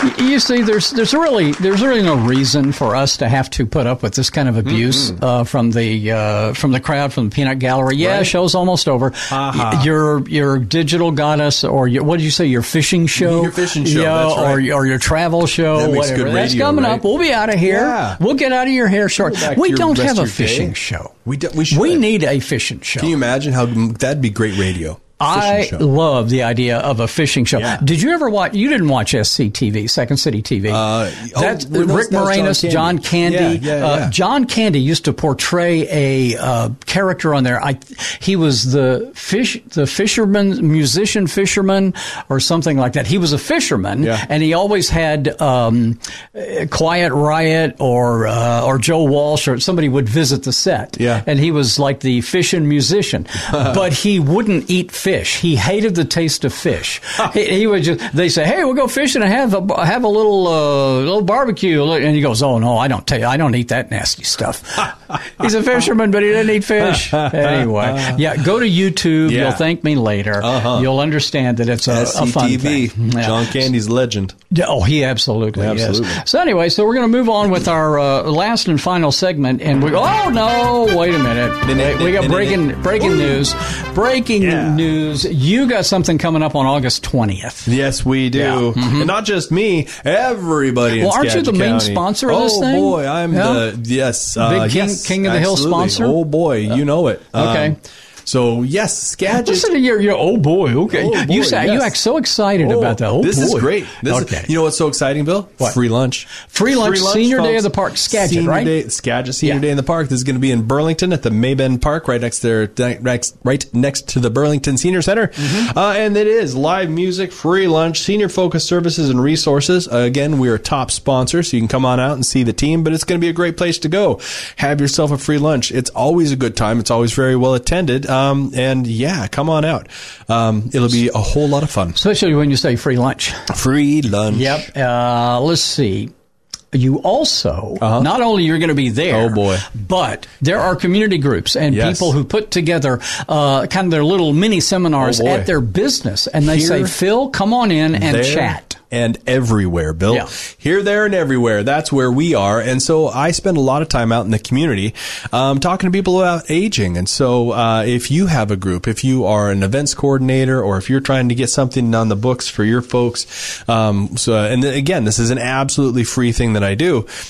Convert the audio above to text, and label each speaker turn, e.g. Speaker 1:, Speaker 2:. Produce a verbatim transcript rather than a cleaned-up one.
Speaker 1: You see, there's there's really there's really no reason for us to have to put up with this kind of abuse mm-hmm. uh, from the uh, from the crowd, from the Peanut Gallery. Yeah, right. Show's almost over. Uh-huh. Your your digital goddess, or your, what did you say? Your fishing show,
Speaker 2: your fishing show,
Speaker 1: yeah,
Speaker 2: that's right.
Speaker 1: or or your travel show,
Speaker 2: that makes
Speaker 1: whatever.
Speaker 2: Good
Speaker 1: That's
Speaker 2: radio,
Speaker 1: coming
Speaker 2: right?
Speaker 1: up. We'll be out of here.
Speaker 2: Yeah.
Speaker 1: We'll get out of your hair short. We don't have a fishing
Speaker 2: day.
Speaker 1: show.
Speaker 2: We do, we should.
Speaker 1: We need a fishing show.
Speaker 2: Can you imagine how that'd be great radio?
Speaker 1: I
Speaker 2: show.
Speaker 1: love the idea of a fishing show.
Speaker 2: Yeah.
Speaker 1: Did you ever watch? You didn't watch S C T V, Second City T V.
Speaker 2: Uh,
Speaker 1: That's
Speaker 2: oh,
Speaker 1: Rick Moranis, John Candy.
Speaker 2: John Candy. Yeah, yeah, yeah.
Speaker 1: Uh, John Candy used to portray a uh, character on there. I he was the fish, the fisherman, musician fisherman, or something like that. He was a fisherman,
Speaker 2: yeah.
Speaker 1: and he always had um, Quiet Riot or uh, or Joe Walsh or somebody would visit the set.
Speaker 2: Yeah.
Speaker 1: And he was like the fishing musician, but he wouldn't eat fish. He hated the taste of fish. he, he would just. They say, "Hey, we'll go fishing and have a have a little uh, little barbecue," and he goes, "Oh no, I don't. Tell I don't eat that nasty stuff." He's a fisherman, but he didn't eat fish. Anyway, yeah, go to YouTube.
Speaker 2: Yeah.
Speaker 1: You'll thank me later.
Speaker 2: Uh-huh.
Speaker 1: You'll understand that it's a, a fun thing. Yeah.
Speaker 2: John Candy's legend.
Speaker 1: Oh, he absolutely,
Speaker 2: absolutely
Speaker 1: is. So anyway, so we're going to move on with our uh, last and final segment, and we go, oh no, wait a minute, wait, we got breaking breaking news, breaking
Speaker 2: yeah.
Speaker 1: news. You got something coming up on August twentieth.
Speaker 2: Yes, we do,
Speaker 1: yeah. mm-hmm.
Speaker 2: and not just me, everybody.
Speaker 1: Well,
Speaker 2: in
Speaker 1: aren't
Speaker 2: Skagit
Speaker 1: you the main
Speaker 2: County.
Speaker 1: sponsor of
Speaker 2: oh,
Speaker 1: this thing?
Speaker 2: Oh boy, I'm
Speaker 1: yeah.
Speaker 2: the yes, uh,
Speaker 1: big king,
Speaker 2: yes,
Speaker 1: king of the hill
Speaker 2: absolutely.
Speaker 1: sponsor.
Speaker 2: Oh boy, you know it.
Speaker 1: Okay.
Speaker 2: Um, So yes, Skagit.
Speaker 1: Listen to your, your oh boy, okay.
Speaker 2: Oh boy,
Speaker 1: you say,
Speaker 2: yes.
Speaker 1: you act so excited
Speaker 2: oh,
Speaker 1: about that. Oh
Speaker 2: this
Speaker 1: boy.
Speaker 2: is great. This
Speaker 1: okay.
Speaker 2: is, you know what's so exciting, Bill?
Speaker 1: What?
Speaker 2: Free lunch.
Speaker 1: Free lunch.
Speaker 2: Free lunch
Speaker 1: Senior
Speaker 2: folks.
Speaker 1: Day of the Park, Skagit,
Speaker 2: Senior
Speaker 1: right?
Speaker 2: Day, Skagit Senior
Speaker 1: yeah.
Speaker 2: Day in the Park. This is going to be in Burlington at the Mayben Park, right next there, next, right next to the Burlington Senior Center. Mm-hmm. Uh, and it is live music, free lunch, senior focused services and resources. Uh, again, we are top sponsors, so you can come on out and see the team. But it's going to be a great place to go. Have yourself a free lunch. It's always a good time. It's always very well attended. Um, and yeah, come on out. Um, it'll be a whole lot of fun.
Speaker 1: Especially when you say free lunch.
Speaker 2: Free lunch.
Speaker 1: Yep. Uh, let's see. You also, uh-huh. not only you're going to be there,
Speaker 2: oh boy.
Speaker 1: but there are community groups and
Speaker 2: yes.
Speaker 1: people who put together uh, kind of their little mini seminars
Speaker 2: oh
Speaker 1: at their business. And they
Speaker 2: Here,
Speaker 1: say, Phil, come on in and
Speaker 2: there,
Speaker 1: chat.
Speaker 2: And everywhere, Bill.
Speaker 1: Yeah.
Speaker 2: Here, there, and everywhere. That's where we are. And so I spend a lot of time out in the community um, talking to people about aging. And so uh, if you have a group, if you are an events coordinator, or if you're trying to get something on the books for your folks, um, so and then, again, this is an absolutely free thing that I do.